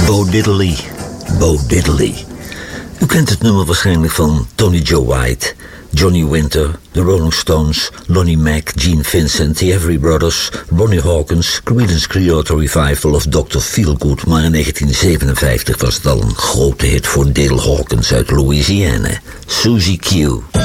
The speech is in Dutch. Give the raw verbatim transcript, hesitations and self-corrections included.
Bo Diddley, Bo Diddley. U kent het nummer waarschijnlijk van Tony Joe White, Johnny Winter, The Rolling Stones, Lonnie Mack, Gene Vincent, The Everly Brothers, Ronnie Hawkins, Creedence Clearwater Revival of doctor Feelgood. Maar in negentien zevenenvijftig was het al een grote hit voor Dale Hawkins uit Louisiana, Susie Q.